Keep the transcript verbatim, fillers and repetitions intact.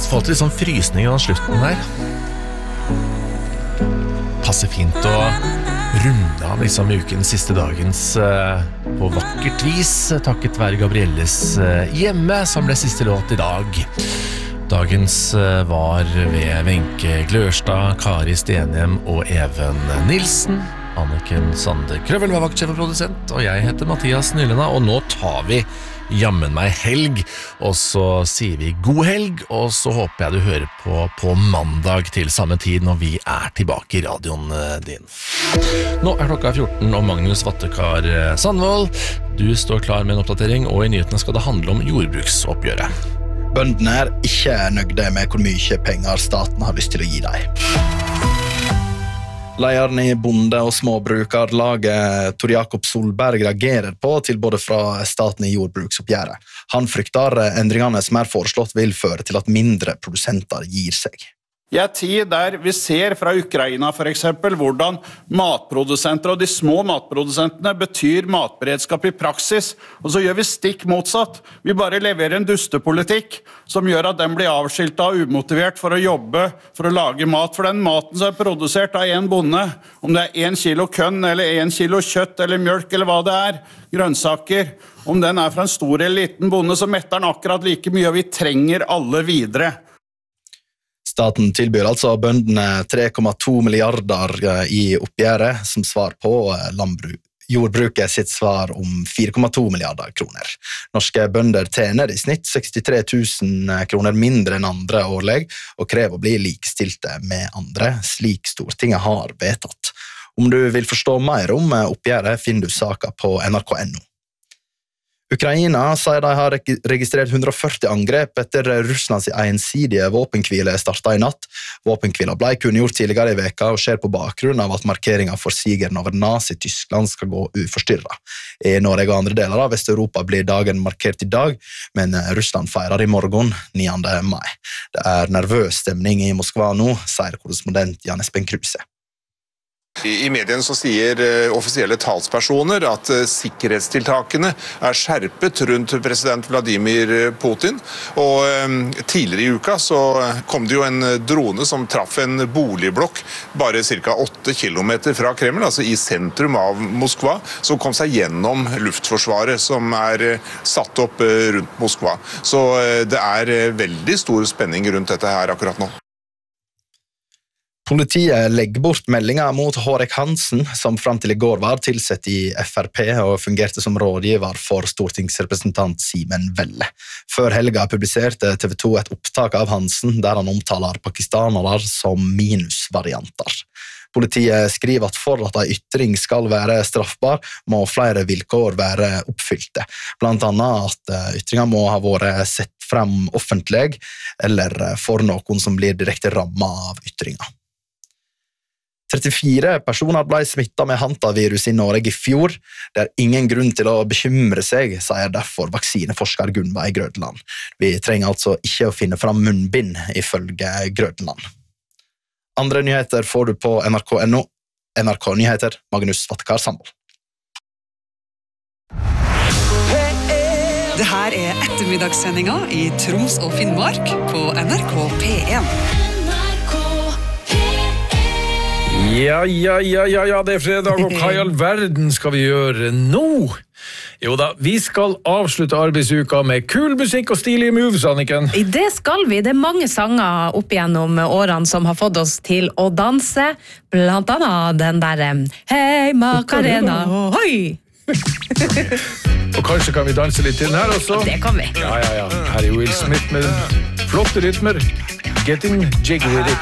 Få til litt sånn frysning av slutten der. Passer fint å runde av liksom ukens siste dagens uh, på vakkert vis, takket være Gabrielles uh, hjemme, som ble siste låt i dag. Dagens uh, var ved Wenche Glørstad, Kari Stenhjem og Even Nilsen. Anniken Sande Krøvel var vaktsjef og produsent, og jeg heter Mathias Nylenda, og nå tar vi jammen meg helg, og så sier vi god helg, og så håper jeg du hører på på mandag til samme tid når vi er tilbake i radioen din. Nå er klokka fjorten, og Magnus Vattekar Sandvold, du står klar med en oppdatering, og i nyhetene skal det handle om jordbruksoppgjøret. Bøndene er ikke nøgde med hvor mye penger staten har lyst til å gi dem. Lederen i Bonde- og småbrukarlaget Tor Jakob Solberg reagerer på tilbudet fra staten i jordbruksoppgjøret. Han frykter endringene som er foreslått vil føre til at mindre produsenter gir seg. I en tid der vi ser fra Ukraina for eksempel hvordan matprodusenter og de små matprodusentene betyr matberedskap i praksis, og så gjør vi stikk motsatt. Vi bare leverer en dustepolitikk som gjør at den blir avskiltet og umotivert for å jobbe, for å lage mat. For den maten som er produsert av en bonde, om det er en kilo kønn eller en kilo kjøtt eller mjølk eller hva det er, grønnsaker, om den er fra en stor eller liten bonde, så metter den akkurat like mye, og vi trenger alle videre. Staten tilbyr altså bøndene tre komma to milliarder i oppgjøret som svar på landbruk. Jordbruket sitt svar om fire komma to milliarder kroner. Norske bønder tjener i snitt sekstitre tusen kroner mindre enn andre årlig, og krever å bli likestilte med andre, slik Stortinget har vedtatt. Om du vil forstå mer om oppgjøret, finner du saken på N R K punktum no. Ukraina sier de har registrert hundre og førti angrep etter Russlands ensidige våpenhvile startet i natt. Våpenhvila ble kunngjort tidligere i veka og skjer på bakgrunn av at markeringen for sigeren over Nazi-Tyskland skal gå uforstyrret. I Norge og andre deler av Vest-Europa blir dagen markert i dag, men Russland feirer i morgen, niende mai. Det er nervøs stemning i Moskva nå, sier korrespondent Jan Espen Kruse. I medien så sier offisielle talspersoner at sikkerhetstiltakene er skjerpet rundt president Vladimir Putin, og tidligere i uka så kom det jo en drone som traff en boligblokk bare cirka åtte kilometer fra Kreml, altså i sentrum av Moskva, som kom seg gjennom luftforsvaret som er satt opp rundt Moskva. Så det er veldig stor spenning rundt dette her akkurat nå. Politiet legger bort meldinger mot Hårek Hansen, som frem til i går var tilsett i F R P og fungerte som rådgiver for stortingsrepresentant Simen Velle. Før helga publiserte T V to et opptak av Hansen, der han omtaler pakistanere som minusvarianter. Politiet skriver at for at en ytring skal være straffbar, må flere vilkår være oppfylte. Blant annet at ytringen må ha vært sett frem offentlig, eller for noen som blir direkte rammet av ytringen. trettifire personer ble smittet med hantavirus i Norge i fjor. Det er ingen grunn til å bekymre seg, sier derfor vaksineforsker Gunnveig Grødland. Vi trenger altså ikke å finne fram munnbind, ifølge Grødland. Andre nyheter får du på N R K punktum no. N R K Nyheter, Magnus Vattekar Sandvold. Det her er ettermiddagssendinga i Troms og Finnmark på N R K P en. Ja, ja, ja, ja, ja, det er fredag, og hva i all verden skal vi gjøre nå? Jo da, vi skal avslutte arbeidsuka med kul musikk og stilige moves, Anniken. Det skal vi. Det er mange sanger opp gjennom årene som har fått oss til å danse. Blant annet den der Hei Macarena, hoi! Og kanskje kan vi danse litt til den her også? Det kan vi. Ja, ja, ja. Her er Will Smith med flotte rytmer. Getting jiggy with it.